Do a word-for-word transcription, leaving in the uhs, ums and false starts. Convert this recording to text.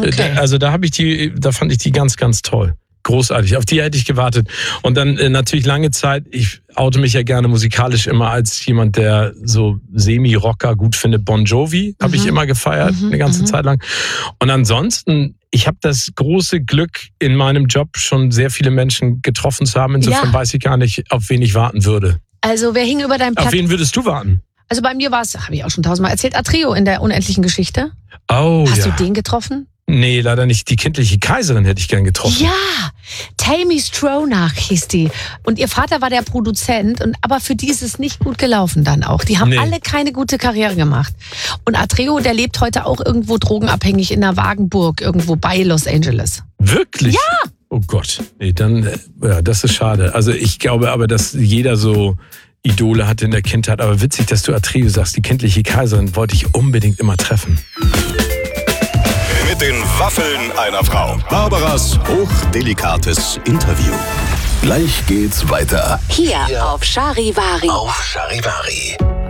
Okay. Also da habe ich die, da fand ich die ganz, ganz toll. Großartig, auf die hätte ich gewartet. Und dann äh, natürlich lange Zeit, ich oute mich ja gerne musikalisch immer als jemand, der so Semi-Rocker gut findet. Bon Jovi habe mhm. ich immer gefeiert, mhm. eine ganze mhm. Zeit lang. Und ansonsten, ich habe das große Glück, in meinem Job schon sehr viele Menschen getroffen zu haben. Insofern ja. weiß ich gar nicht, auf wen ich warten würde. Also wer hing über deinem Plakat? Auf wen würdest du warten? Also bei mir war es, habe ich auch schon tausendmal erzählt, Atreo in der unendlichen Geschichte. Oh, Hast ja. du den getroffen? Nee, leider nicht. Die kindliche Kaiserin hätte ich gern getroffen. Ja, Tammy Stronach hieß die. Und ihr Vater war der Produzent. Und, aber für die ist es nicht gut gelaufen dann auch. Die haben nee. alle keine gute Karriere gemacht. Und Atreo, der lebt heute auch irgendwo drogenabhängig in der Wagenburg, irgendwo bei Los Angeles. Wirklich? Ja! Oh Gott. Nee, dann, ja, das ist schade. Also ich glaube aber, dass jeder so Idole hatte in der Kindheit. Aber witzig, dass du Atreo sagst. Die kindliche Kaiserin wollte ich unbedingt immer treffen. Mit den Waffeln einer Frau. Barbaras hochdelikates Interview. Gleich geht's weiter. Hier auf Charivari. Auf Charivari.